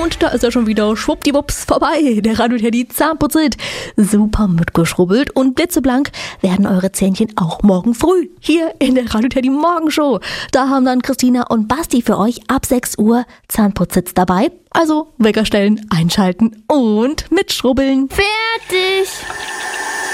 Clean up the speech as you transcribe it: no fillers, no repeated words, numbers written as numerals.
Und da ist er schon wieder schwuppdiwupps vorbei. Der Radio-Teddy Zahnputzit. Super mitgeschrubbelt und blitzeblank werden eure Zähnchen auch morgen früh hier in der Radio-Teddy Morgenshow. Da haben dann Christina und Basti für euch ab 6 Uhr Zahnputzsitz dabei. Also Wecker stellen, einschalten und mitschrubbeln. Fertig!